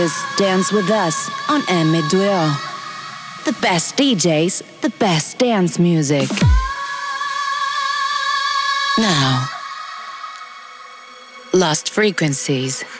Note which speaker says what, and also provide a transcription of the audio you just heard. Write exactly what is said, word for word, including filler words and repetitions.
Speaker 1: Dance with us on M due O. The best D Js, the best dance music. Now, Lost Frequencies.